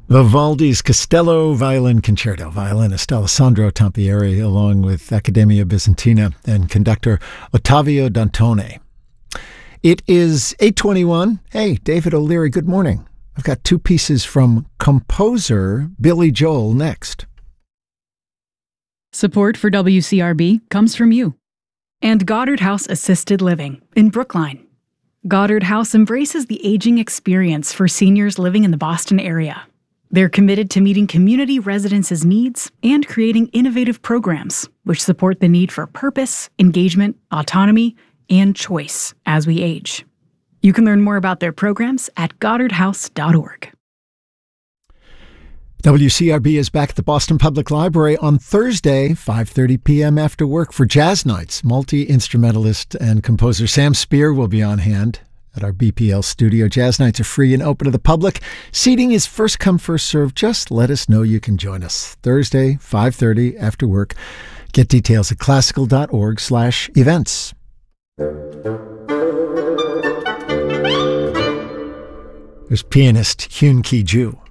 Vivaldi's Castello Violin Concerto. Violinist Alessandro Tampieri, along with Accademia Bizantina and conductor Ottavio Dantone. It is 8:21. Hey, David O'Leary, good morning. I've got two pieces from composer Billy Joel next. Support for WCRB comes from you and Goddard House Assisted Living in Brookline. Goddard House embraces the aging experience for seniors living in the Boston area. They're committed to meeting community residents' needs and creating innovative programs which support the need for purpose, engagement, autonomy, and choice as we age. You can learn more about their programs at goddardhouse.org. WCRB is back at the Boston Public Library on Thursday, 5:30 p.m. after work for Jazz Nights. Multi-instrumentalist and composer Sam Spear will be on hand at our BPL studio. Jazz Nights are free and open to the public. Seating is first come, first served. Just let us know you can join us. Thursday, 5:30 after work. Get details at classical.org/events. There's pianist Hyun Ki Ju.